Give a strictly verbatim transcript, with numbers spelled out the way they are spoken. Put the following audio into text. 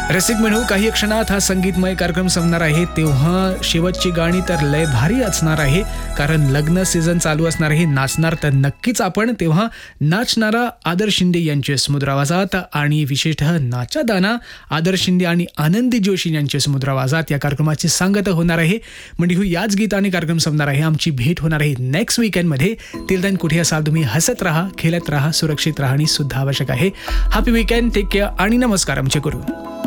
रसिक म्हणू काही क्षणात हा संगीतमय कार्यक्रम संपणार आहे, तेव्हा शेवटची गाणी तर लय भारी असणार आहे, कारण लग्न सीझन चालू असणार आहे. नाचणार तर नक्कीच आपण. तेव्हा नाचणारा आदर शिंदे यांचे सुमधुर आवाजात आणि विशेषतः नाचादाना आदर शिंदे आणि आनंदी जोशी यांचे सुमधुर आवाजात या कार्यक्रमाची सांगता होणार आहे. म्हणजे याच गीताने कार्यक्रम संपणार आहे. आमची भेट होणार आहे नेक्स्ट वीकेंडमध्ये. टिल देन कुठे असाल तुम्ही, हसत राहा, खेळत राहा, सुरक्षित राहणे सुद्धा आवश्यक आहे. हॅपी वीकेंड, टेक केअर आणि नमस्कार आमचे करू.